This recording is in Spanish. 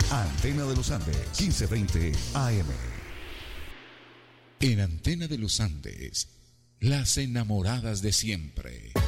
Antena de los Andes, 1520 AM. En Antena de los Andes, las enamoradas de siempre.